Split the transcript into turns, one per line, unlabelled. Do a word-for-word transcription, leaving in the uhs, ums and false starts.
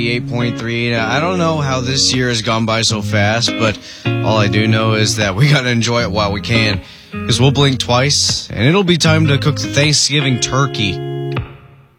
eight point three. I don't know how this year has gone by so fast, but all I do know is that we got to enjoy it while we can, because we'll blink twice, and it'll be time to cook the Thanksgiving turkey.